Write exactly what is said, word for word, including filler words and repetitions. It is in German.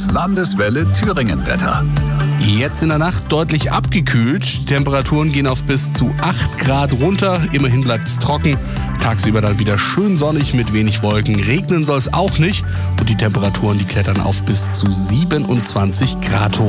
Landeswelle Thüringen-Wetter. Jetzt in der Nacht deutlich abgekühlt. Temperaturen gehen auf bis zu acht Grad runter. Immerhin bleibt es trocken. Tagsüber dann wieder schön sonnig mit wenig Wolken. Regnen soll es auch nicht. Und die Temperaturen, die klettern auf bis zu siebenundzwanzig Grad hoch.